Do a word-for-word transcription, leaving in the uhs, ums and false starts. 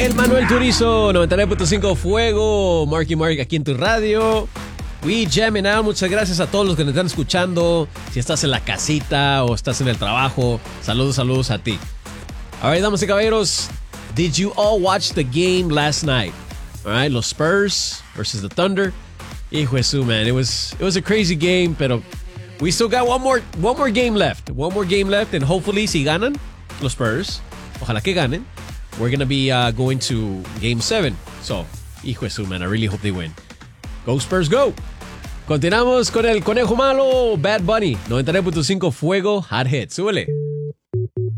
El Manuel Turizo, noventa y nueve punto cinco Fuego, Marky Mark aquí en tu radio. We jamming out. Muchas gracias a todos los que nos están escuchando. Si estás en la casita o estás en el trabajo, saludos, saludos a ti. Alright, damas y caballeros, did you all watch the game last night? Alright, los Spurs versus the Thunder. Hijo de su, man, it was it was a crazy game, pero we still got one more one more game left. One more game left, and hopefully si ganan los Spurs, ojalá que ganen, we're gonna be uh, going to game seven. So, hijo de su, man, I really hope they win. Go Spurs, go! Continuamos con el Conejo Malo, Bad Bunny, noventa y nueve punto cinco Fuego, Hot Hit. Súbele.